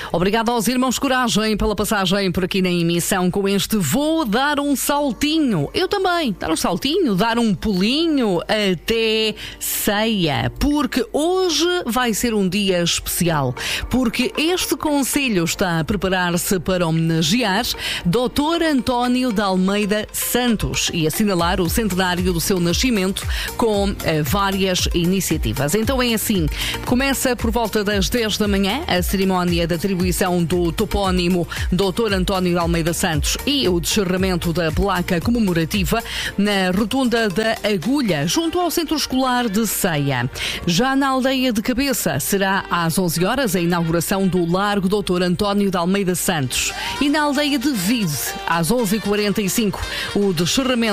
Obrigado aos irmãos Coragem pela passagem por aqui na emissão com este Vou Dar um Saltinho. Eu também, dar um saltinho, dar um pulinho até ceia, porque hoje vai ser um dia especial, porque este concelho está a preparar-se para homenagear Dr. António de Almeida Santos e assinalar o centenário do seu nascimento com várias iniciativas. Então é assim, começa por volta das 10 da manhã a cerimónia de atribuição do topónimo Dr. António de Almeida Santos e o descerramento da placa comemorativa na Rotunda da Agulha, junto ao Centro Escolar de Ceia. Já na Aldeia de Cabeça será às 11 horas a inauguração do Largo Dr. António de Almeida Santos e na Aldeia de Vide às 11h45 o descerramento